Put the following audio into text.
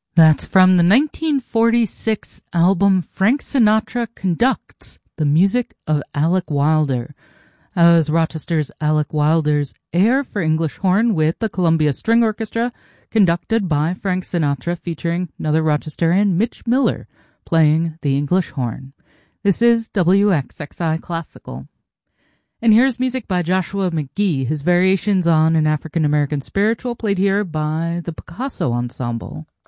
That's from the 1946 album Frank Sinatra Conducts, the music of Alec Wilder. As Rochester's Alec Wilder's Air for English Horn with the Columbia String Orchestra, conducted by Frank Sinatra, featuring another Rochesterian, Mitch Miller, playing the English horn. This is WXXI Classical. And here's music by Joshua McGee, his variations on an African-American spiritual, played here by the Picasso Ensemble.